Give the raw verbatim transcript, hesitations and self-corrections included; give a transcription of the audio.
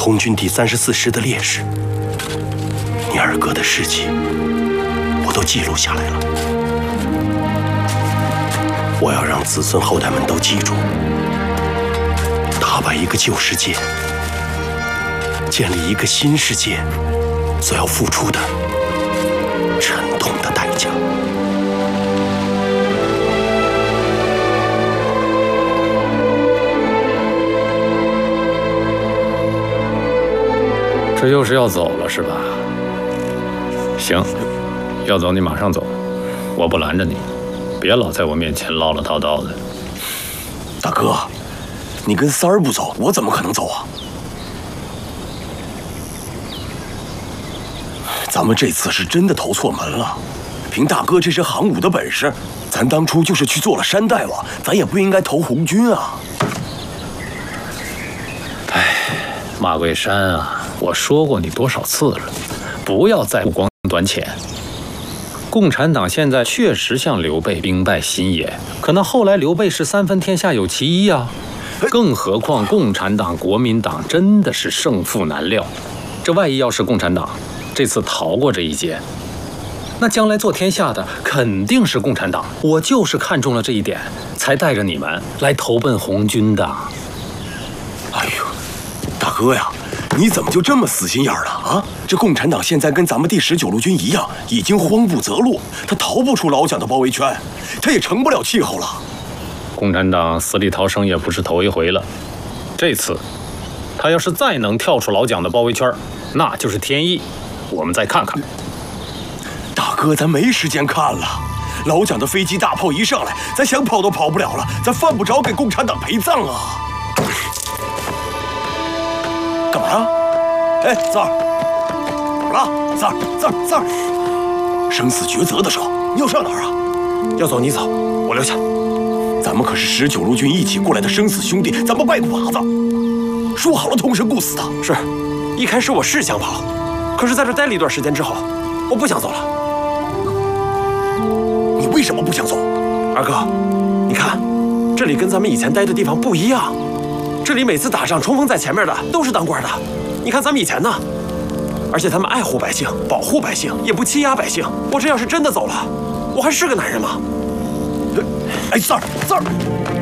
红军第三十四师的烈士，你二哥的事迹，我都记录下来了。我要让子孙后代们都记住，打败一个旧世界，建立一个新世界，所要付出的沉痛的代价。 这又是要走了是吧？行，要走你马上走，我不拦着你，别老在我面前唠唠叨叨的。 大哥，你跟三儿不走，我怎么可能走啊？咱们这次是真的投错门了。凭大哥这身行武的本事，咱当初就是去做了山大王，咱也不应该投红军啊。 哎，马桂山啊！ 我说过你多少次了，不要再目光短浅。共产党现在确实像刘备兵败新野，可那后来刘备是三分天下有其一啊。更何况共产党、国民党真的是胜负难料。这万一要是共产党这次逃过这一劫，那将来做天下的肯定是共产党。我就是看中了这一点，才带着你们来投奔红军的。 哎呦，大哥呀！ 你怎么就这么死心眼了啊？这共产党现在跟咱们第十九路军一样，已经慌不择路，他逃不出老蒋的包围圈，他也成不了气候了。 共产党死里逃生也不是头一回了，这次他要是再能跳出老蒋的包围圈，那就是天意。我们再看看。 大哥，咱没时间看了，老蒋的飞机大炮一上来，咱想跑都跑不了了，咱犯不着给共产党陪葬啊！ 干嘛呀？哎，三儿，怎么了？三儿，三儿，三儿，生死抉择的时候，你要上哪儿啊？要走你走，我留下。咱们可是十九路军一起过来的生死兄弟，咱们拜个把子。说好了同生共死的。 是，一开始我是想跑，可是在这待了一段时间之后，我不想走了。 你为什么不想走？ 二哥，你看，这里跟咱们以前待的地方不一样。 这里每次打仗冲锋在前面的都是当官的，你看咱们以前呢，而且他们爱护百姓，保护百姓，也不欺压百姓。我这要是真的走了，我还是个男人吗？ 哎，三儿，三儿，